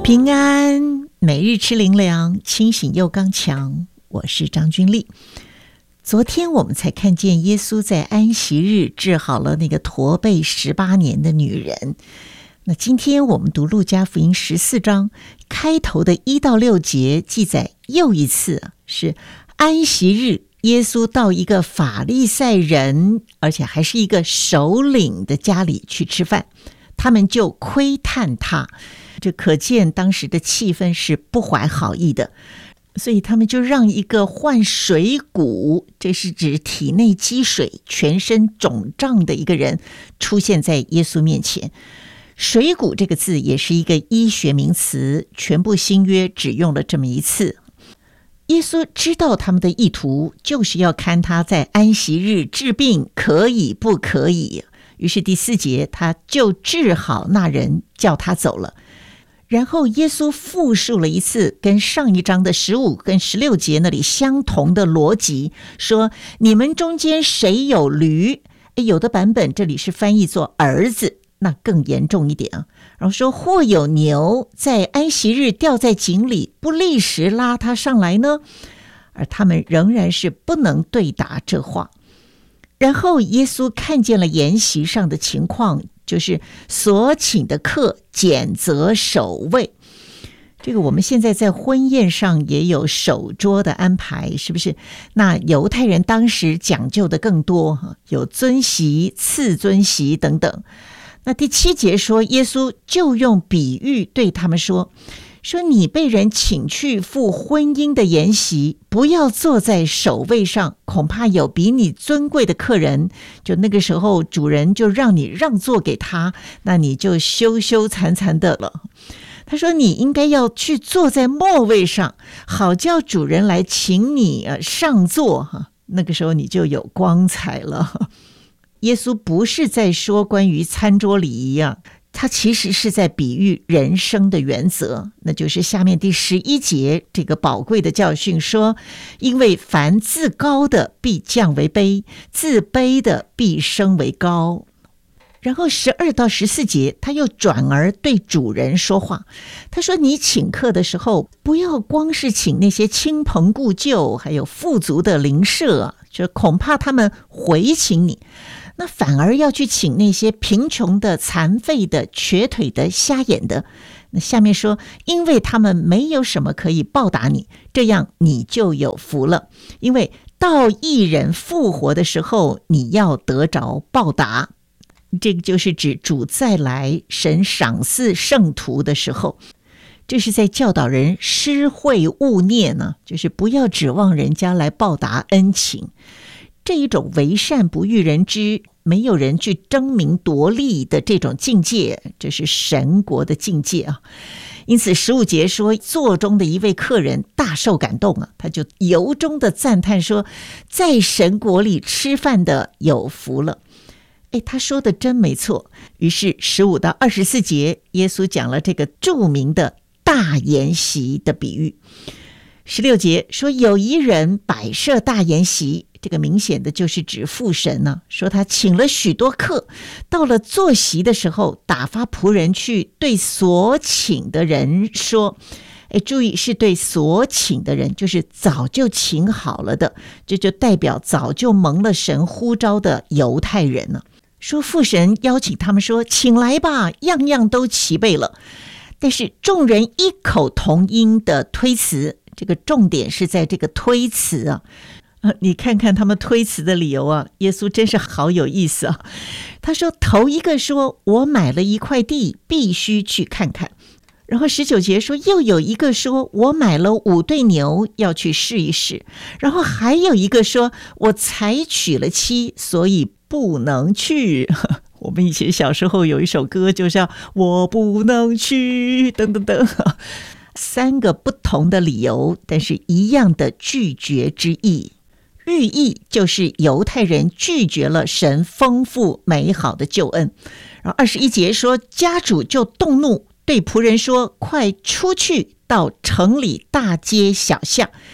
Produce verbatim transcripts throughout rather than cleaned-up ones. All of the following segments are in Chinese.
平安，每日吃灵粮，清醒又刚强。我是张君丽。昨天我们才看见耶稣在安息日治好了那个驼背十八年的女人。那今天我们读路加福音十四章开头的一到六节，记载又一次是安息日，耶稣到一个法利赛人，而且还是一个首领的家里去吃饭，他们就窥探他，这可见当时的气氛是不怀好意的。所以他们就让一个患水谷，这是指体内积水、全身肿胀的一个人出现在耶稣面前。水谷这个字也是一个医学名词，全部新约只用了这么一次。耶稣知道他们的意图，就是要看他在安息日治病可以不可以。于是第四节，他就治好那人，叫他走了。然后耶稣复述了一次跟上一章的十五跟十六节那里相同的逻辑，说你们中间谁有驴，有的版本这里是翻译作儿子，那更严重一点啊。然后说或有牛在安息日掉在井里，不立时拉他上来呢？而他们仍然是不能对答这话。然后耶稣看见了筵席上的情况，就是所请的客拣择首位。这个我们现在在婚宴上也有首桌的安排，是不是？那犹太人当时讲究的更多，有尊席、次尊席等等。那第七节说，耶稣就用比喻对他们说，说你被人请去赴婚姻的筵席，不要坐在首位上，恐怕有比你尊贵的客人，就那个时候主人就让你让座给他，那你就羞羞惭惭的了。他说你应该要去坐在末位上，好叫主人来请你上座，那个时候你就有光彩了。耶稣不是在说关于餐桌礼仪啊，他其实是在比喻人生的原则，那就是下面第十一节这个宝贵的教训说，因为凡自高的必降为卑，自卑的必升为高。然后十二到十四节他又转而对主人说话，他说你请客的时候，不要光是请那些亲朋故旧还有富足的邻舍，就恐怕他们回请你，那反而要去请那些贫穷的、残废的、瘸腿的、瞎眼的。那下面说，因为他们没有什么可以报答你，这样你就有福了。因为到义人复活的时候，你要得着报答。这个就是指主再来，神赏赐圣徒的时候，这是在教导人施惠勿念呢，就是不要指望人家来报答恩情。这一种为善不欲人知，没有人去争名夺利的这种境界，这是神国的境界啊。因此十五节说，座中的一位客人大受感动啊，他就由衷的赞叹说，在神国里吃饭的有福了。哎，他说的真没错。于是十五到二十四节，耶稣讲了这个著名的大筵席的比喻。十六节说，有一人摆设大筵席，这个明显的就是指父神呢、啊，说他请了许多客，到了坐席的时候，打发仆人去对所请的人说，哎，注意是对所请的人，就是早就请好了的，这就代表早就蒙了神呼召的犹太人呢、啊。说父神邀请他们说，请来吧，样样都齐备了。但是众人异口同音的推辞，这个重点是在这个推辞啊。呃，你看看他们推辞的理由啊，耶稣真是好有意思啊。他说头一个说，我买了一块地，必须去看看。然后十九节说，又有一个说，我买了五对牛，要去试一试。然后还有一个说，我才娶了妻，所以不能去。我们以前小时候有一首歌，就叫我不能去等等等，三个不同的理由，但是一样的拒绝之意。寓意就是犹太人拒绝了神丰富美好的救恩。然后二十一节说，家主就动怒，对仆人说，快出去到城里大街小巷，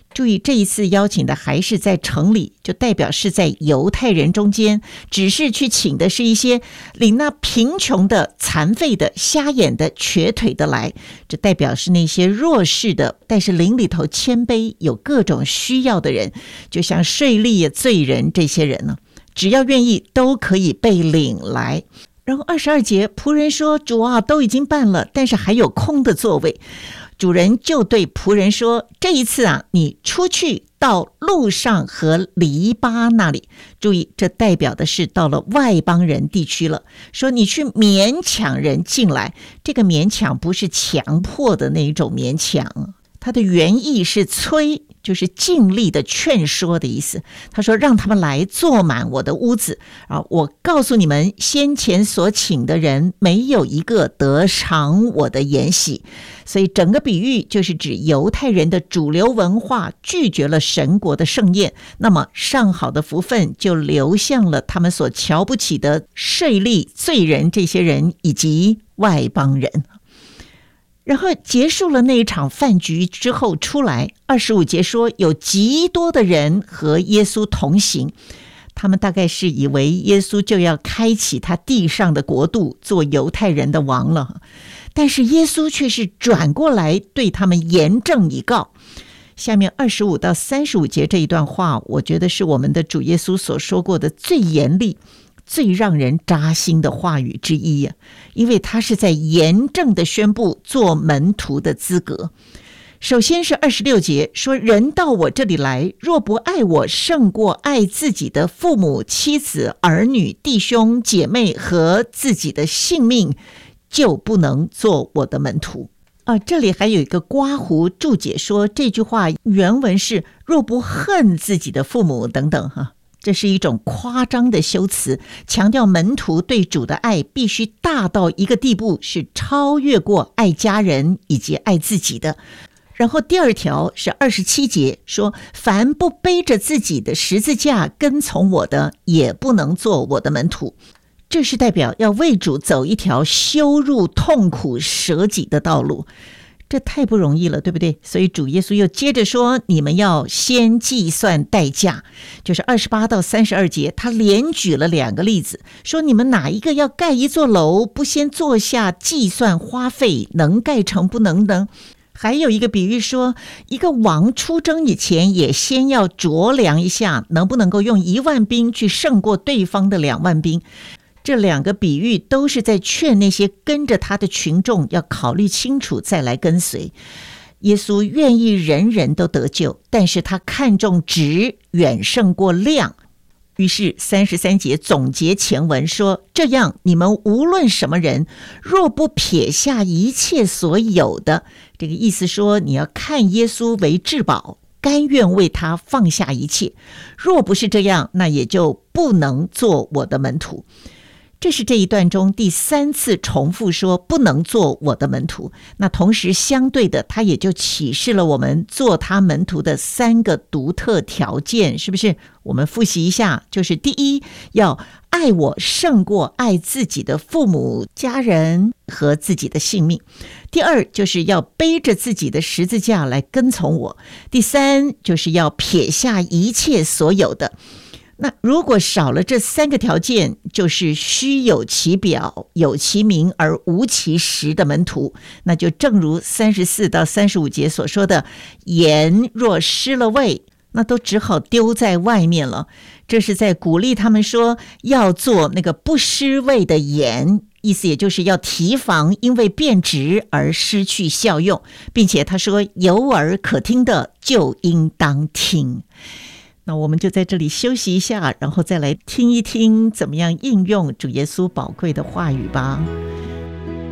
注意，这一次邀请的还是在城里，就代表是在犹太人中间，只是去请的是一些领那贫穷的、残废的、瞎眼的、瘸腿的来，这代表是那些弱势的，但是灵里头谦卑，有各种需要的人，就像税吏、罪人这些人呢，只要愿意都可以被领来。然后二十二节，仆人说：“主啊，都已经办了，但是还有空的座位。”主人就对仆人说：“这一次啊，你出去到路上和篱笆那里。”注意，这代表的是到了外邦人地区了。说你去勉强人进来，这个勉强不是强迫的那一种勉强，它的原意是催，就是尽力的劝说的意思。他说让他们来坐满我的屋子啊！我告诉你们，先前所请的人没有一个得尝我的筵席。所以整个比喻就是指犹太人的主流文化拒绝了神国的盛宴，那么上好的福分就流向了他们所瞧不起的税吏、罪人这些人以及外邦人。然后结束了那一场饭局之后出来，二十五节说有极多的人和耶稣同行，他们大概是以为耶稣就要开启他地上的国度，做犹太人的王了。但是耶稣却是转过来对他们严正以告。下面二十五到三十五节这一段话，我觉得是我们的主耶稣所说过的最严厉、最让人扎心的话语之一啊，因为他是在严正的宣布做门徒的资格。首先是二十六节说：“人到我这里来，若不爱我胜过爱自己的父母、妻子、儿女、弟兄、姐妹和自己的性命，就不能做我的门徒。”啊，这里还有一个刮胡注解说，这句话原文是若不恨自己的父母等等哈，这是一种夸张的修辞，强调门徒对主的爱必须大到一个地步，是超越过爱家人以及爱自己的。然后第二条是二十七节说：“凡不背着自己的十字架跟从我的，也不能做我的门徒。”这是代表要为主走一条羞辱、痛苦、舍己的道路，这太不容易了，对不对？所以主耶稣又接着说：“你们要先计算代价。”就是二十八到三十二节，他连举了两个例子，说你们哪一个要盖一座楼，不先坐下计算花费，能盖成不能呢？还有一个比喻说，一个王出征以前也先要酌量一下，能不能够用一万兵去胜过对方的两万兵。这两个比喻都是在劝那些跟着他的群众要考虑清楚再来跟随。耶稣愿意人人都得救，但是他看重质远胜过量。于是三十三节总结前文说：“这样你们无论什么人，若不撇下一切所有的，这个意思说你要看耶稣为至宝，甘愿为他放下一切。若不是这样，那也就不能做我的门徒。”这是这一段中第三次重复说不能做我的门徒。那同时相对的，他也就启示了我们做他门徒的三个独特条件，是不是？我们复习一下，就是第一，要爱我胜过爱自己的父母、家人和自己的性命；第二，就是要背着自己的十字架来跟从我；第三，就是要撇下一切所有的。那如果少了这三个条件，就是虚有其表，有其名而无其实的门徒，那就正如三十四到三十五节所说的，盐若失了味，那都只好丢在外面了。这是在鼓励他们说要做那个不失味的盐，意思也就是要提防因为变质而失去效用，并且他说有耳可听的就应当听。那我们就在这里休息一下，然后再来听一听怎么样应用主耶稣宝贵的话语吧。